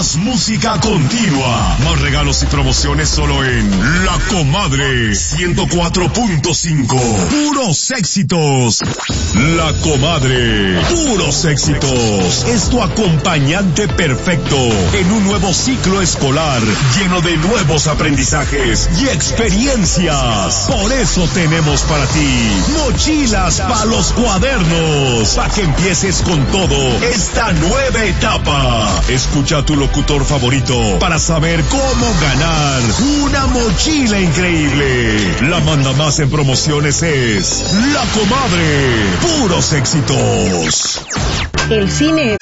Más música continua. Más regalos y promociones solo en La Comadre 104.5. Puros éxitos. La Comadre. Puros éxitos. Es tu acompañante perfecto en un nuevo ciclo escolar lleno de nuevos aprendizajes y experiencias. Por eso tenemos para ti mochilas para los cuadernos, para que empieces con todo esta nueva etapa. Escucha a tu locutor favorito para saber cómo ganar una mochila increíble. La manda más en promociones es La Comadre. Puros éxitos. El cine